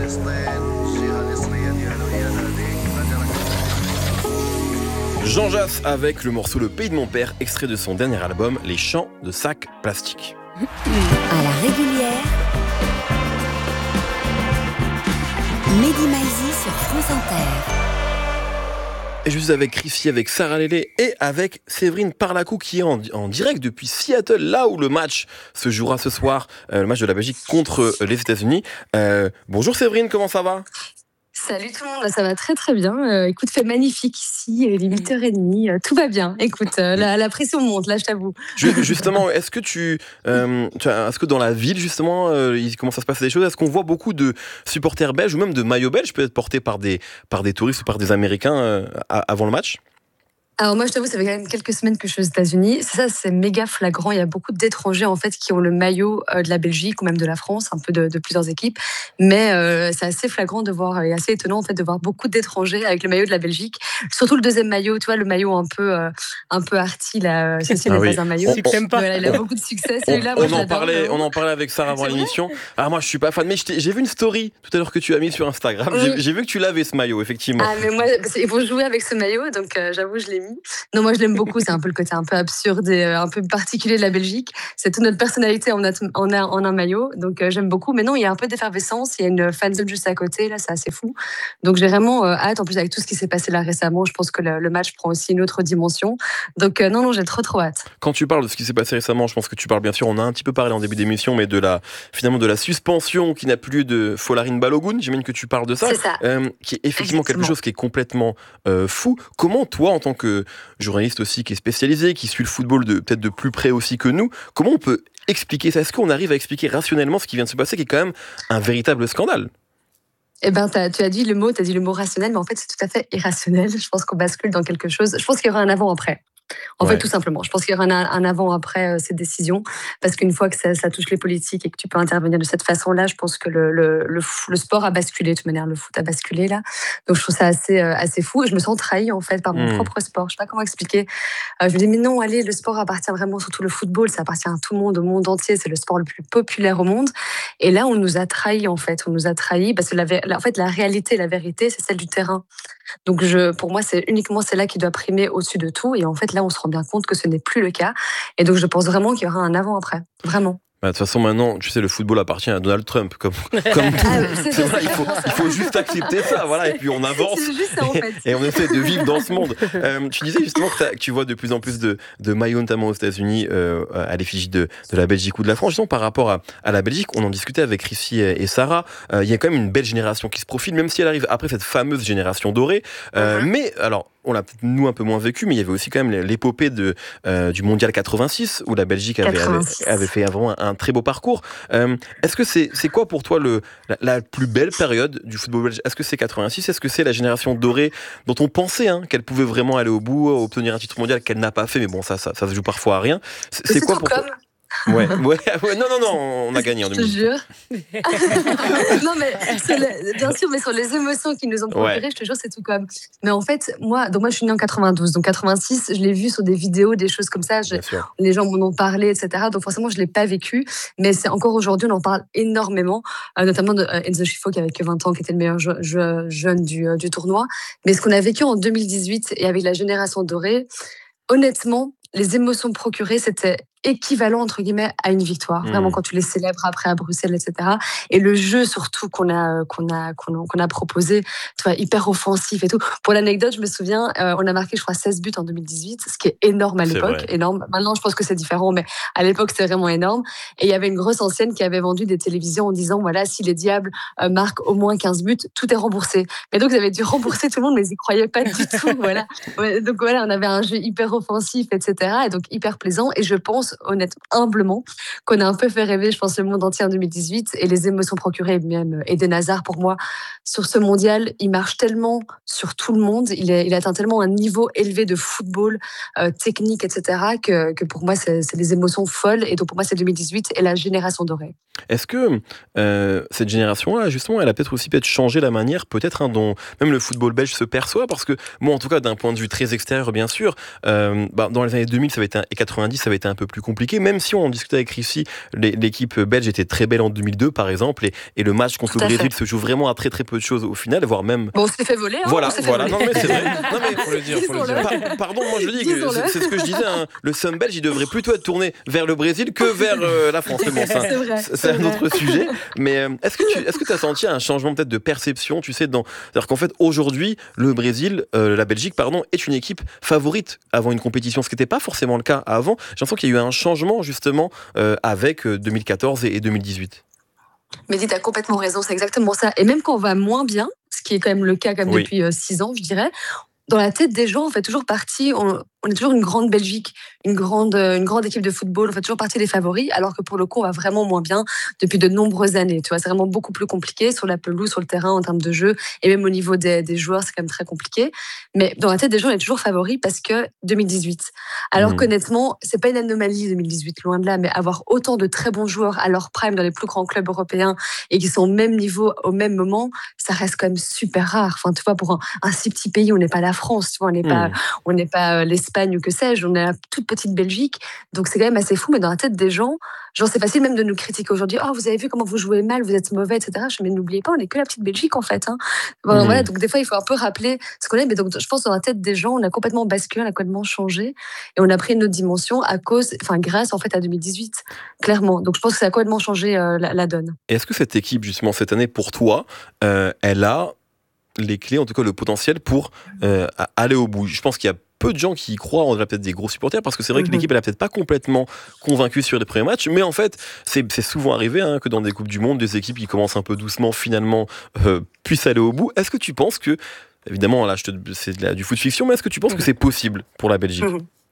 Jean Jass avec le morceau Le Pays de mon père, extrait de son dernier album Les Chants de Sac Plastique. À la régulière, Mehdi Maizi sur France Inter. Et je suis avec Chrissy, avec Sarah Lélé et avec Séverine Parlacou qui est en direct depuis Seattle, là où le match se jouera ce soir, le match de la Belgique contre les États-Unis. Bonjour Séverine, comment ça va ? Salut tout le monde, ça va très très bien. Écoute, fait magnifique ici, il est 8h30, tout va bien. Écoute, la pression monte, là je t'avoue. Justement, est-ce que dans la ville, justement, il commence à se passer des choses ? Est-ce qu'on voit beaucoup de supporters belges ou même de maillots belges peut-être portés par des touristes ou par des Américains avant le match ? Alors moi, je t'avoue, ça fait quand même quelques semaines que je suis aux États-Unis. C'est méga flagrant. Il y a beaucoup d'étrangers en fait qui ont le maillot de la Belgique ou même de la France, un peu de plusieurs équipes. Mais c'est assez flagrant de voir et assez étonnant en fait de voir beaucoup d'étrangers avec le maillot de la Belgique. Surtout le deuxième maillot, tu vois, le maillot un peu arty là. Ceci n'est pas un maillot. Voilà, il a beaucoup de succès. Celui-là, moi, on en parlait avec Sarah avant l'émission. Alors moi, je suis pas fan, mais j'ai vu une story tout à l'heure que tu as mis sur Instagram. Oui. J'ai vu que tu l'avais ce maillot, effectivement. Ah mais moi, ils vont jouer avec ce maillot, donc j'avoue, je l'ai mis. Non, moi je l'aime beaucoup, c'est un peu le côté un peu absurde et un peu particulier de la Belgique. C'est toute notre personnalité en un maillot, donc j'aime beaucoup. Mais non, il y a un peu d'effervescence, il y a une fanzone juste à côté, là c'est assez fou. Donc j'ai vraiment hâte, en plus avec tout ce qui s'est passé là récemment, je pense que le match prend aussi une autre dimension. Donc non, j'ai trop hâte. Quand tu parles de ce qui s'est passé récemment, je pense que tu parles bien sûr, on a un petit peu parlé en début d'émission, mais finalement de la suspension qui n'a plus lieu de Folarin Balogun, j'imagine que tu parles de ça. C'est ça. Qui est effectivement quelque chose qui est complètement fou. Comment toi, en tant que journaliste aussi qui est spécialisé, qui suit le football peut-être de plus près aussi que nous, comment on peut expliquer ça ? Est-ce qu'on arrive à expliquer rationnellement ce qui vient de se passer, qui est quand même un véritable scandale ? Eh ben, tu as dit le mot rationnel, mais en fait c'est tout à fait irrationnel. Je pense qu'on bascule dans quelque chose. Je pense qu'il y aura un avant-après. En fait, tout simplement. Je pense qu'il y aura un avant-après ces décisions, parce qu'une fois que ça touche les politiques et que tu peux intervenir de cette façon-là, je pense que le sport a basculé, de toute manière, le foot a basculé là. Donc je trouve ça assez fou et je me sens trahie en fait par mon propre sport. Je sais pas comment expliquer. Je me dis mais non, allez, le sport appartient vraiment, surtout le football, ça appartient à tout le monde, au monde entier. C'est le sport le plus populaire au monde. Et là, on nous a trahis en fait. On nous a trahis parce que la réalité, la vérité, c'est celle du terrain. Donc pour moi, c'est uniquement celle-là qui doit primer au-dessus de tout. Et en fait, là, on se rend bien compte que ce n'est plus le cas. Et donc, je pense vraiment qu'il y aura un avant-après. Vraiment. De toute façon, maintenant, tu sais, le football appartient à Donald Trump, comme tout. C'est vrai, il faut juste accepter ça, voilà, et puis on avance. C'est juste ça, en fait. Et on essaie de vivre dans ce monde. Tu disais justement que tu vois de plus en plus de maillots, notamment aux États-Unis, à l'effigie de la Belgique ou de la France. Justement, par rapport à la Belgique, on en discutait avec Chrissy et Sarah. Il y a quand même une belle génération qui se profile, même si elle arrive après cette fameuse génération dorée. Mais alors, on l'a peut-être nous un peu moins vécu, mais il y avait aussi quand même l'épopée du Mondial 86 où la Belgique avait fait vraiment un très beau parcours. Est-ce que c'est quoi pour toi la plus belle période du football belge ? Est-ce que c'est 86 ? Est-ce que c'est la génération dorée dont on pensait qu'elle pouvait vraiment aller au bout, obtenir un titre mondial qu'elle n'a pas fait, mais bon, ça se joue parfois à rien. C'est quoi pour toi ? Ouais, non, on a gagné en 2018. Je te jure. Non, mais bien sûr, mais sur les émotions qui nous ont procuré, je te jure, c'est tout comme. Mais en fait, moi, je suis née en 92, donc 86, je l'ai vu sur des vidéos, des choses comme ça. Les gens m'en ont parlé, etc. Donc forcément, je l'ai pas vécu, mais c'est encore aujourd'hui, on en parle énormément, notamment de Enzo Scifo qui avait que 20 ans, qui était le meilleur jeune du tournoi. Mais ce qu'on a vécu en 2018 et avec la génération dorée, honnêtement, les émotions procurées, c'était équivalent entre guillemets à une victoire. Vraiment, quand tu les célèbres après à Bruxelles, etc. Et le jeu surtout qu'on a proposé, tu vois, hyper offensif et tout. Pour l'anecdote, je me souviens, on a marqué, je crois, 16 buts en 2018, ce qui est énorme à l'époque. Énorme. Maintenant, je pense que c'est différent, mais à l'époque, c'était vraiment énorme. Et il y avait une grosse ancienne qui avait vendu des télévisions en disant, voilà, si les Diables marquent au moins 15 buts, tout est remboursé. Mais donc, ils avaient dû rembourser tout le monde, mais ils n'y croyaient pas du tout. Voilà. Donc voilà, on avait un jeu hyper offensif, etc. Et donc hyper plaisant. Et je pense, honnêtement, humblement, qu'on a un peu fait rêver, je pense, le monde entier en 2018 et les émotions procurées, même Eden Hazard, pour moi, sur ce mondial, il marche tellement sur tout le monde, il atteint tellement un niveau élevé de football, technique, etc., que pour moi, c'est des émotions folles et donc pour moi, c'est 2018 et la génération dorée. Est-ce que cette génération-là, justement, elle a peut-être changé la manière, dont même le football belge se perçoit, parce que moi, en tout cas, d'un point de vue très extérieur, bien sûr, dans les années 2000 et 90, ça avait été un peu plus plus compliqué, même si on en discutait avec Chrissy, l'équipe belge était très belle en 2002 par exemple, et le match contre le Brésil se joue vraiment à très très peu de choses au final, voire même... Bon, on s'est fait voler, hein. Voilà, non mais c'est vrai. Non, mais faut le dire. Pardon, moi je dis que c'est ce que je disais, hein. Le Sun belge, il devrait plutôt être tourné vers le Brésil que vers la France. Mais bon, c'est un autre sujet. Mais est-ce que tu as senti un changement peut-être de perception, tu sais, c'est-à-dire qu'en fait aujourd'hui, le Brésil, la Belgique, pardon, est une équipe favorite avant une compétition, ce qui n'était pas forcément le cas avant. J'ai l'impression qu'il y a eu un changement justement avec 2014 et 2018. Mehdi, t'as complètement raison, c'est exactement ça. Et même quand on va moins bien, ce qui est quand même le cas depuis 6 ans, je dirais, dans la tête des gens, on fait toujours partie, on est toujours une grande Belgique, une grande équipe de football, on fait toujours partie des favoris, alors que pour le coup, on va vraiment moins bien depuis de nombreuses années. Tu vois, c'est vraiment beaucoup plus compliqué sur la pelouse, sur le terrain, en termes de jeu, et même au niveau des joueurs, c'est quand même très compliqué. Mais dans la tête des gens, on est toujours favoris parce que 2018. Alors qu'honnêtement, c'est pas une anomalie 2018, loin de là, mais avoir autant de très bons joueurs à leur prime dans les plus grands clubs européens et qui sont au même niveau, au même moment, ça reste quand même super rare. Enfin, tu vois, pour un si petit pays, on n'est pas la France, tu vois, on n'est pas l'Espagne ou que sais-je, on est la toute petite Belgique, donc c'est quand même assez fou, mais dans la tête des gens, genre c'est facile même de nous critiquer aujourd'hui, oh vous avez vu comment vous jouez mal, vous êtes mauvais, etc. Mais n'oubliez pas, on n'est que la petite Belgique en fait, hein. Voilà, donc des fois il faut un peu rappeler ce qu'on est, mais donc je pense que dans la tête des gens, on a complètement basculé, on a complètement changé, et on a pris une autre dimension grâce en fait à 2018, clairement. Donc je pense que ça a complètement changé la donne. Et est-ce que cette équipe justement cette année pour toi, elle a les clés, en tout cas le potentiel pour aller au bout? Je pense qu'il y a peu de gens qui y croient, on a peut-être des gros supporters, parce que c'est vrai que l'équipe elle a peut-être pas complètement convaincu sur les premiers matchs, mais en fait c'est souvent arrivé que dans des Coupes du Monde, des équipes qui commencent un peu doucement finalement puissent aller au bout. Est-ce que tu penses que, évidemment là c'est du foot fiction, mais est-ce que tu penses que c'est possible pour la Belgique?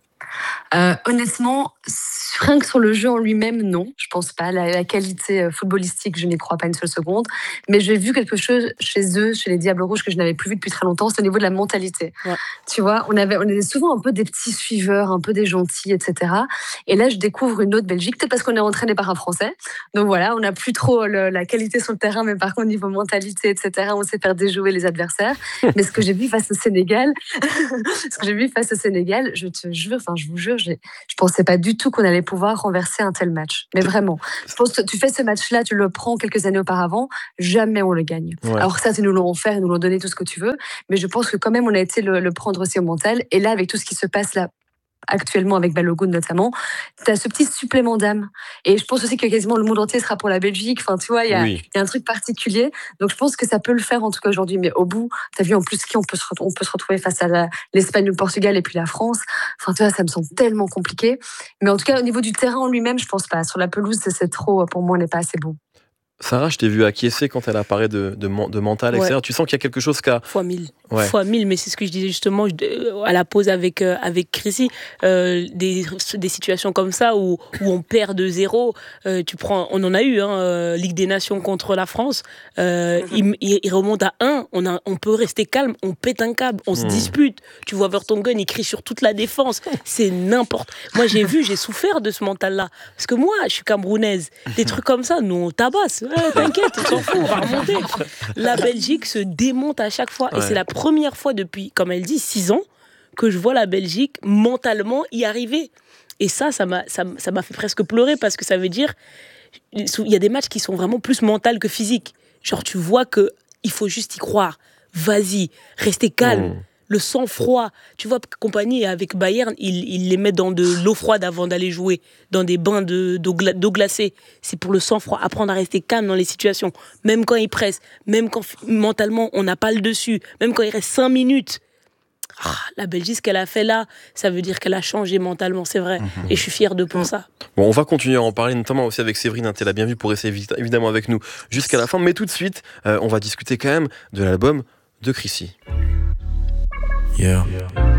Honnêtement, rien que sur le jeu en lui-même, non. Je pense pas. La qualité footballistique, je n'y crois pas une seule seconde. Mais j'ai vu quelque chose chez eux, chez les Diables Rouges, que je n'avais plus vu depuis très longtemps. C'est au niveau de la mentalité. Ouais. Tu vois, on était souvent un peu des petits suiveurs, un peu des gentils, etc. Et là, je découvre une autre Belgique, peut-être parce qu'on est entraîné par un Français. Donc voilà, on n'a plus trop la qualité sur le terrain, mais par contre, niveau mentalité, etc., on sait faire déjouer les adversaires. Mais ce que j'ai vu face au Sénégal, je te jure, je vous jure, je pensais pas du tout qu'on allait pouvoir renverser un tel match. Mais vraiment, je pense que tu fais ce match-là, tu le prends quelques années auparavant, jamais on le gagne. Ouais. Alors ça, ils nous l'ont offert, ils nous l'ont donné tout ce que tu veux, mais je pense que quand même on a été le prendre aussi au mental. Et là, avec tout ce qui se passe là, actuellement avec Balogun notamment, tu as ce petit supplément d'âme. Et je pense aussi que quasiment le monde entier sera pour la Belgique. Enfin, tu vois, il y a un truc particulier. Donc je pense que ça peut le faire en tout cas aujourd'hui. Mais au bout, tu as vu en plus on peut se retrouver face à l'Espagne, le Portugal et puis la France. Enfin, tu vois, ça me semble tellement compliqué. Mais en tout cas, au niveau du terrain en lui-même, je pense pas. Sur la pelouse, c'est trop, pour moi, on n'est pas assez bon. Sarah, je t'ai vu acquiescer quand elle a parlé de mental, etc. Tu sens qu'il y a quelque chose Fois 1000. Ouais. Fois 1000, mais c'est ce que je disais justement à la pause avec Chrissy. Des situations comme ça où on perd de 0. On en a eu, Ligue des Nations contre la France. Il remonte à 1. On peut rester calme, on pète un câble, on se dispute. Tu vois Vertonghen, il crie sur toute la défense. C'est n'importe. Moi, j'ai souffert de ce mental-là. Parce que moi, je suis camerounaise. Des trucs comme ça, nous, on tabasse. T'inquiète, on s'en fout, on va remonter. La Belgique se démonte à chaque fois. Et c'est la première fois depuis, comme elle dit, 6 ans, que je vois la Belgique mentalement y arriver. Et ça m'a fait presque pleurer parce que ça veut dire il y a des matchs qui sont vraiment plus mentaux que physiques. Genre, tu vois qu'il faut juste y croire. Vas-y, restez calme. Le sang-froid. Tu vois, Compagnie avec Bayern, ils les mettent dans de l'eau froide avant d'aller jouer, dans des bains d'eau glacée. C'est pour le sang-froid, apprendre à rester calme dans les situations. Même quand ils pressent, même quand mentalement on n'a pas le dessus, même quand il reste 5 minutes. La Belgique, ce qu'elle a fait là, ça veut dire qu'elle a changé mentalement, c'est vrai. Et je suis fière d'eux pour ça. Bon, on va continuer à en parler, notamment aussi avec Séverine, t'es la bienvenue pour rester évidemment avec nous jusqu'à la fin. Mais tout de suite, on va discuter quand même de l'album de Chrissy. Yeah.